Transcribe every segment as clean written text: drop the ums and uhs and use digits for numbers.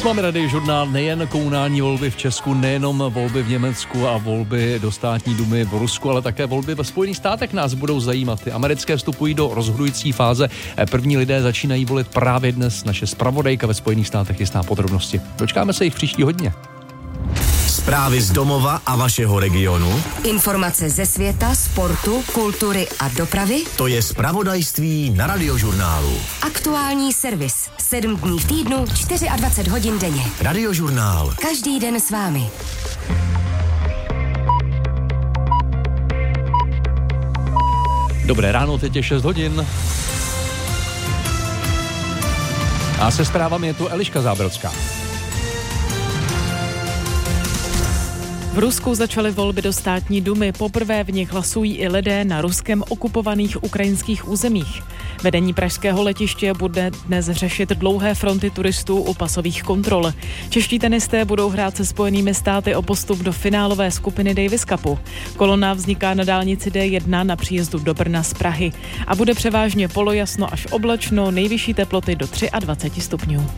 máme Radiožurnál, nejen komunální volby v Česku, nejenom volby v Německu a volby do státní dumy v Rusku, ale také volby ve Spojených státech nás budou zajímat. Ty americké vstupují do rozhodující fáze. První lidé začínají volit právě dnes. Naše zpravodajka ve Spojených státech jistá podrobnosti. Dočkáme se jich příští hodně. Zprávy z domova a vašeho regionu. Informace ze světa, sportu, kultury a dopravy. To je zpravodajství na Radiožurnálu. Aktuální servis. 7 dní v týdnu, 24 hodin denně. Radiožurnál. Každý den s vámi. Dobré ráno, teď je 6 hodin. A se zprávami je tu Eliška Zábrodská. V Rusku začaly volby do státní dumy. Poprvé v nich hlasují i lidé na Ruskem okupovaných ukrajinských územích. Vedení pražského letiště bude dnes řešit dlouhé fronty turistů u pasových kontrol. Čeští tenisté budou hrát se Spojenými státy o postup do finálové skupiny Davis Cupu. Kolona vzniká na dálnici D1 na příjezdu do Brna z Prahy. A bude převážně polojasno až oblačno, nejvyšší teploty do 23 stupňů.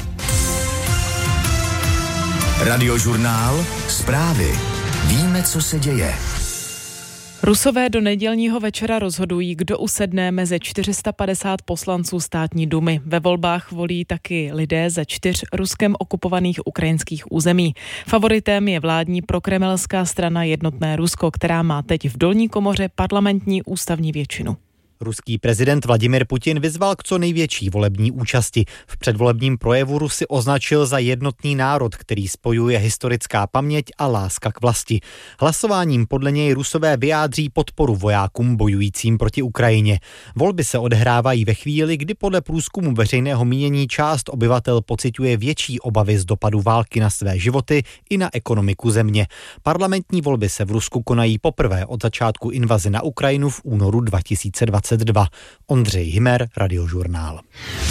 Radiožurnál. Zprávy. Víme, co se děje. Rusové do nedělního večera rozhodují, kdo usedne mezi 450 poslanců státní dumy. Ve volbách volí taky lidé ze 4 Ruskem okupovaných ukrajinských území. Favoritem je vládní prokremelská strana Jednotné Rusko, která má teď v dolní komoře parlamentní ústavní většinu. Ruský prezident Vladimir Putin vyzval k co největší volební účasti. V předvolebním projevu Rusy označil za jednotný národ, který spojuje historická paměť a láska k vlasti. Hlasováním podle něj Rusové vyjádří podporu vojákům bojujícím proti Ukrajině. Volby se odehrávají ve chvíli, kdy podle průzkumu veřejného mínění část obyvatel pociťuje větší obavy z dopadu války na své životy i na ekonomiku země. Parlamentní volby se v Rusku konají poprvé od začátku invaze na Ukrajinu v únoru 2022. Ondřej Himer, Radiožurnál.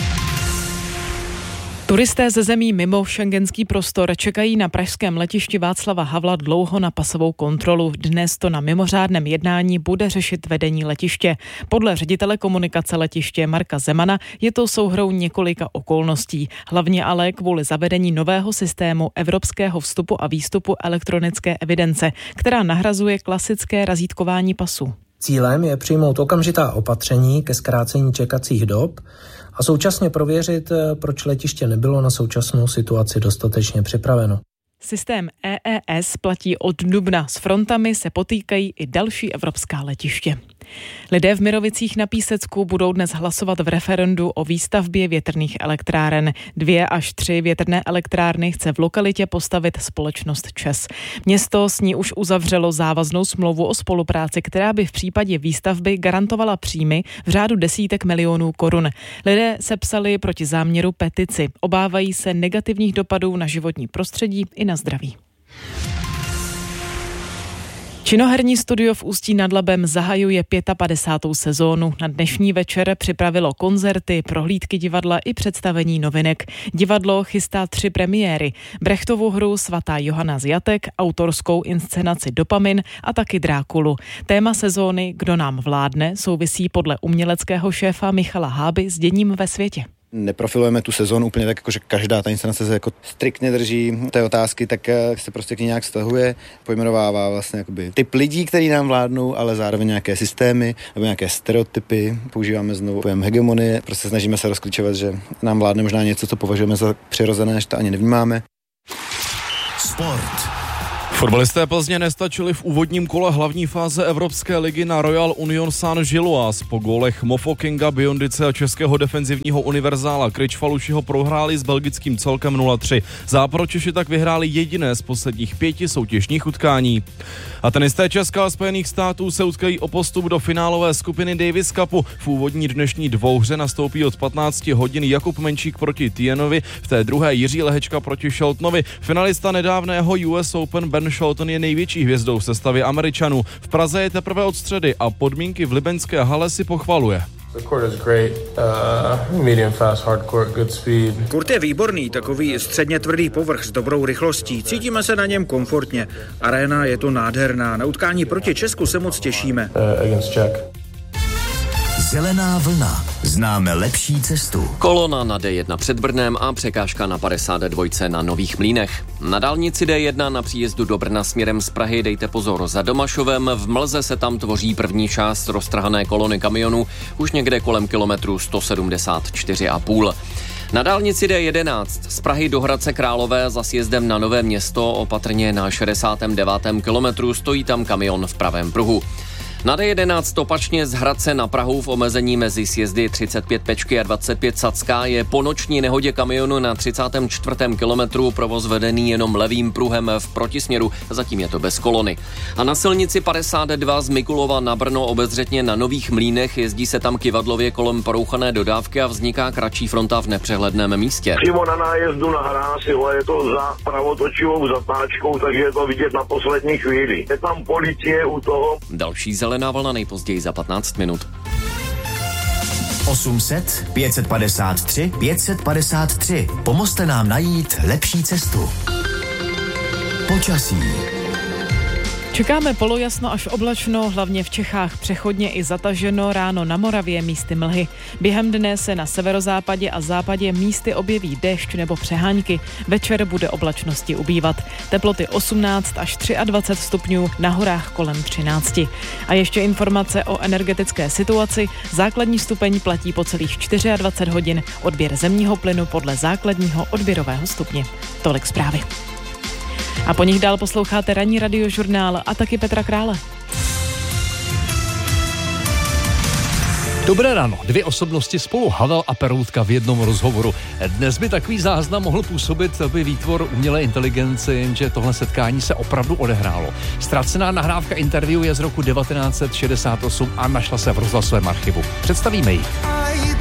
Turisté ze zemí mimo schengenský prostor čekají na pražském letišti Václava Havla dlouho na pasovou kontrolu. Dnes to na mimořádném jednání bude řešit vedení letiště. Podle ředitele komunikace letiště Marka Zemana je to souhrou několika okolností. Hlavně ale kvůli zavedení nového systému evropského vstupu a výstupu elektronické evidence, která nahrazuje klasické razítkování pasů. Cílem je přijmout okamžitá opatření ke zkrácení čekacích dob a současně prověřit, proč letiště nebylo na současnou situaci dostatečně připraveno. Systém EES platí od dubna. S frontami se potýkají i další evropská letiště. Lidé v Mirovicích na Písecku budou dnes hlasovat v referendu o výstavbě větrných elektráren. 2 až 3 větrné elektrárny chce v lokalitě postavit společnost ČEZ. Město s ní už uzavřelo závaznou smlouvu o spolupráci, která by v případě výstavby garantovala příjmy v řádu desítek milionů korun. Lidé sepsali proti záměru petici. Obávají se negativních dopadů na životní prostředí i na zdraví. Činoherní studio v Ústí nad Labem zahajuje 55. sezónu. Na dnešní večer připravilo koncerty, prohlídky divadla i představení novinek. Divadlo chystá 3 premiéry. Brechtovu hru Svatá Johana z Jatek, autorskou inscenaci Dopamin a taky Drákulu. Téma sezóny Kdo nám vládne souvisí podle uměleckého šéfa Michala Háby s děním ve světě. Neprofilujeme tu sezónu úplně tak, jako že každá ta inscenace se jako striktně drží té otázky, tak se prostě k ní nějak stahuje, pojmenovává vlastně jakoby typ lidí, který nám vládnou, ale zároveň nějaké systémy nebo nějaké stereotypy. Používáme znovu pojem hegemonie, prostě snažíme se rozklíčovat, že nám vládne možná něco, co považujeme za přirozené, že to ani nevnímáme. Sport. Fotbalisté Plzně nestačili v úvodním kole hlavní fáze Evropské ligy na Royal Union Saint-Gilloise. Po gólech Mofokinga, Biondice a českého defenzivního univerzála Kričfalušiho prohráli s belgickým celkem 0-3. Záporočeši tak vyhráli jediné z posledních 5 soutěžních utkání. A tenisté Česka a Spojených států se utkají o postup do finálové skupiny Davis Cupu. V úvodní dnešní dvouhře nastoupí od 15 hodin Jakub Menšík proti Tienovi, v té druhé Jiří Lehečka proti Sheltonovi. Finalista nedávného US Open Ben Shelton je největší hvězdou v sestavě Američanů. V Praze je teprve od středy a podmínky v libeňské hale si pochvaluje. Kurt je výborný, takový středně tvrdý povrch s dobrou rychlostí. Cítíme se na něm komfortně. Aréna je to nádherná. Na utkání proti Česku se moc těšíme. Zelená vlna. Známe lepší cestu. Kolona na D1 před Brnem a překážka na 52 na Nových Mlýnech. Na dálnici D1 na příjezdu do Brna směrem z Prahy dejte pozor za Domašovem. V Mlze se tam tvoří první část roztrhané kolony kamionů už někde kolem kilometru 174,5. Na dálnici D11 z Prahy do Hradce Králové za sjezdem na Nové Město opatrně na 69. kilometru stojí tam kamion v pravém pruhu. Na D11 opačně z Hradce na Prahu v omezení mezi sjezdy 35 Pečky a 25 Sacká je po noční nehodě kamionu na 34. kilometru provoz vedený jenom levým pruhem v protisměru, zatím je to bez kolony. A na silnici 52 z Mikulova na Brno obezřetně na Nových Mlýnech jezdí se tam kyvadlově kolem porouchané dodávky a vzniká kratší fronta v nepřehledném místě. Přímo na nájezdu na Hrásy, je to za pravotočivou zatáčkou, takže je to vidět na poslední chvíli. Je tam policie u toho. Další zelená vlna nejpozději za 15 minut. 800 553 553. Pomozte nám najít lepší cestu. Počasí. Čekáme polojasno až oblačno, hlavně v Čechách přechodně i zataženo, ráno na Moravě místy mlhy. Během dne se na severozápadě a západě místy objeví déšť nebo přehánky. Večer bude oblačnosti ubývat. Teploty 18 až 23 stupňů, na horách kolem 13. A ještě informace o energetické situaci. Základní stupeň platí po celých 24 hodin, odběr zemního plynu podle základního odběrového stupně. Tolik zprávy. A po nich dál posloucháte ranní radiožurnál a taky Petra Krále. Dobré ráno. Dvě osobnosti spolu, Havel a Peroutka v jednom rozhovoru. Dnes by takový záznam mohl působit by výtvor umělé inteligence, jenže tohle setkání se opravdu odehrálo. Ztracená nahrávka interview je z roku 1968 a našla se v rozhlasovém archivu. Představíme ji.